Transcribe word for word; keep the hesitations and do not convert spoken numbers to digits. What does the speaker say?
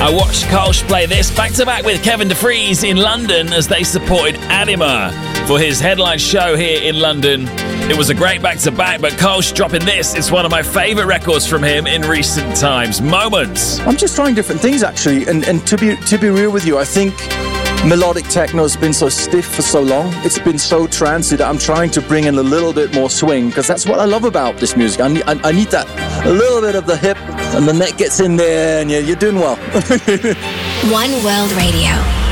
I watched Kolsch play this back-to-back with Kevin DeFries in London as they supported Adema for his headline show here in London. It was a great back-to-back, but Kolsch dropping this is one of my favourite records from him in recent times. Moments. I'm just trying different things, actually, and, and to be to be real with you, I think melodic techno has been so stiff for so long. It's been so trancey that I'm trying to bring in a little bit more swing, because that's what I love about this music. I need, I, I need that, a little bit of the hip, and the neck gets in there, and you're, you're doing well. One World Radio.